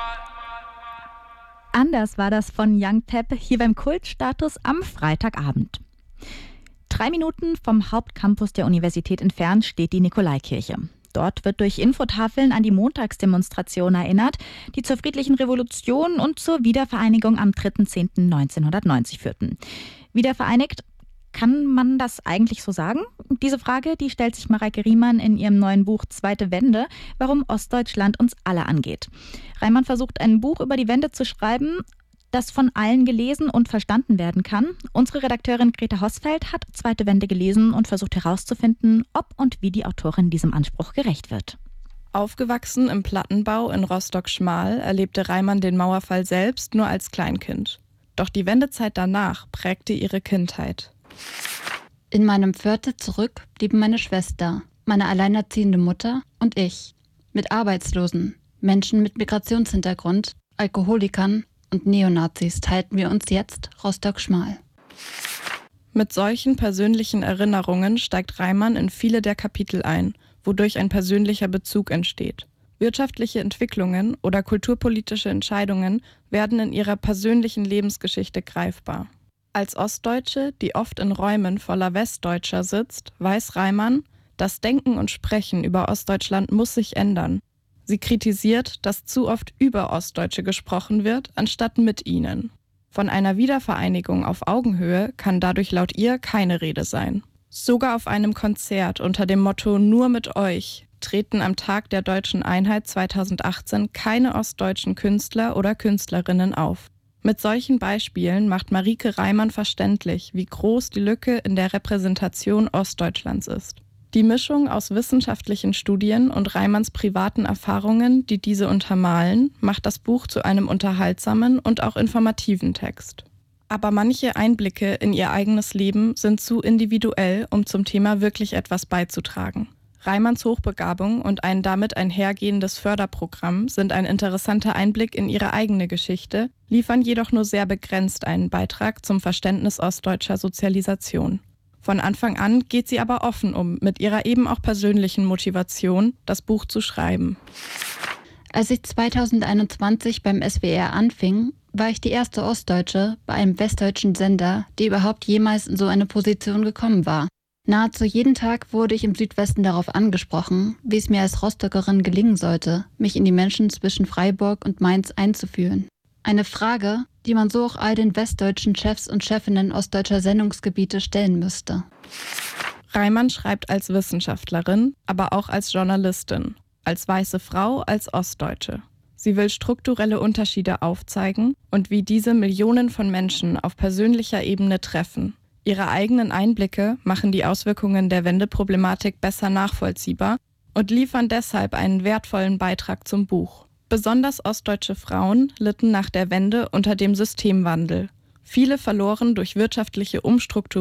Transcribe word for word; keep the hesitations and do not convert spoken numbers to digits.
Anders war das von Young Pep hier beim Kultstatus am Freitagabend. Drei Minuten vom Hauptcampus der Universität entfernt steht die Nikolaikirche. Dort wird durch Infotafeln an die Montagsdemonstration erinnert, die zur friedlichen Revolution und zur Wiedervereinigung am dritter zehnter neunzehnhundertneunzig führten. Wiedervereinigt, kann man das eigentlich so sagen? Diese Frage, die stellt sich Mareike Riemann in ihrem neuen Buch Zweite Wende, warum Ostdeutschland uns alle angeht. Riemann versucht, ein Buch über die Wende zu schreiben, das von allen gelesen und verstanden werden kann. Unsere Redakteurin Greta Hosfeld hat Zweite Wende gelesen und versucht herauszufinden, ob und wie die Autorin diesem Anspruch gerecht wird. Aufgewachsen im Plattenbau in Rostock-Schmal erlebte Riemann den Mauerfall selbst nur als Kleinkind. Doch die Wendezeit danach prägte ihre Kindheit. In meinem Viertel zurück blieben meine Schwester, meine alleinerziehende Mutter und ich. Mit Arbeitslosen, Menschen mit Migrationshintergrund, Alkoholikern und Neonazis teilten wir uns jetzt Rostock-Schmal. Mit solchen persönlichen Erinnerungen steigt Riemann in viele der Kapitel ein, wodurch ein persönlicher Bezug entsteht. Wirtschaftliche Entwicklungen oder kulturpolitische Entscheidungen werden in ihrer persönlichen Lebensgeschichte greifbar. Als Ostdeutsche, die oft in Räumen voller Westdeutscher sitzt, weiß Riemann, das Denken und Sprechen über Ostdeutschland muss sich ändern. Sie kritisiert, dass zu oft über Ostdeutsche gesprochen wird, anstatt mit ihnen. Von einer Wiedervereinigung auf Augenhöhe kann dadurch laut ihr keine Rede sein. Sogar auf einem Konzert unter dem Motto »Nur mit euch« treten am Tag der Deutschen Einheit zweitausendachtzehn keine ostdeutschen Künstler oder Künstlerinnen auf. Mit solchen Beispielen macht Marieke Riemann verständlich, wie groß die Lücke in der Repräsentation Ostdeutschlands ist. Die Mischung aus wissenschaftlichen Studien und Riemanns privaten Erfahrungen, die diese untermalen, macht das Buch zu einem unterhaltsamen und auch informativen Text. Aber manche Einblicke in ihr eigenes Leben sind zu individuell, um zum Thema wirklich etwas beizutragen. Riemanns Hochbegabung und ein damit einhergehendes Förderprogramm sind ein interessanter Einblick in ihre eigene Geschichte, liefern jedoch nur sehr begrenzt einen Beitrag zum Verständnis ostdeutscher Sozialisation. Von Anfang an geht sie aber offen um, mit ihrer eben auch persönlichen Motivation, das Buch zu schreiben. Als ich zweitausendeinundzwanzig beim S W R anfing, war ich die erste Ostdeutsche bei einem westdeutschen Sender, die überhaupt jemals in so eine Position gekommen war. Nahezu jeden Tag wurde ich im Südwesten darauf angesprochen, wie es mir als Rostockerin gelingen sollte, mich in die Menschen zwischen Freiburg und Mainz einzufühlen. Eine Frage, die man so auch all den westdeutschen Chefs und Chefinnen ostdeutscher Sendungsgebiete stellen müsste. Riemann schreibt als Wissenschaftlerin, aber auch als Journalistin, als weiße Frau, als Ostdeutsche. Sie will strukturelle Unterschiede aufzeigen und wie diese Millionen von Menschen auf persönlicher Ebene treffen. Ihre eigenen Einblicke machen die Auswirkungen der Wendeproblematik besser nachvollziehbar und liefern deshalb einen wertvollen Beitrag zum Buch. Besonders ostdeutsche Frauen litten nach der Wende unter dem Systemwandel. Viele verloren durch wirtschaftliche Umstrukturierung